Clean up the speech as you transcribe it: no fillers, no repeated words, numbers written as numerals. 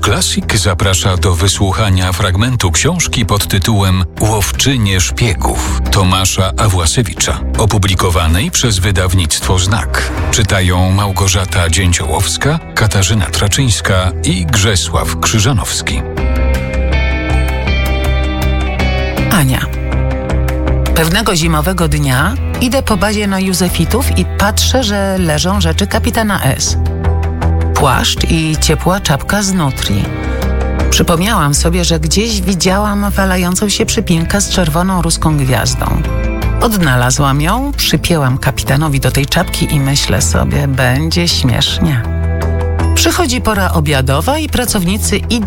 Classic zaprasza do wysłuchania fragmentu książki pod tytułem Łowczynie szpiegów Tomasza Awłasiewicza, opublikowanej przez wydawnictwo Znak. Czytają Małgorzata Dzięciołowska, Katarzyna Traczyńska i Grzesław Krzyżanowski. Ania. Pewnego zimowego dnia idę po bazie na Józefitów i patrzę, że leżą rzeczy kapitana S. Płaszcz i ciepła czapka z nutrii. Przypomniałam sobie, że gdzieś widziałam walającą się przypinkę z czerwoną ruską gwiazdą. Odnalazłam ją, przypięłam kapitanowi do tej czapki i myślę sobie, będzie śmiesznie. Przychodzi pora obiadowa i pracownicy